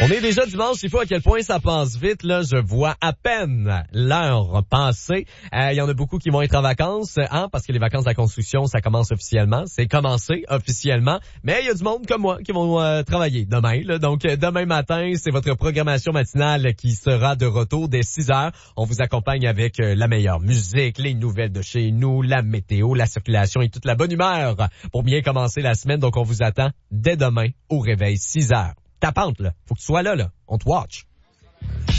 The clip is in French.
On est déjà dimanche, il faut à quel point ça passe vite, là, je vois à peine l'heure passer. Il y en a beaucoup qui vont être en vacances, parce que les vacances de la construction, ça commence officiellement. C'est commencé officiellement, mais il y a du monde comme moi qui vont travailler demain, là. Donc, demain matin, c'est votre programmation matinale qui sera de retour dès 6 heures. On vous accompagne avec la meilleure musique, les nouvelles de chez nous, la météo, la circulation et toute la bonne humeur pour bien commencer la semaine. Donc, on vous attend dès demain au réveil 6 heures. Ta pente, là. Faut que tu sois là. On te watch.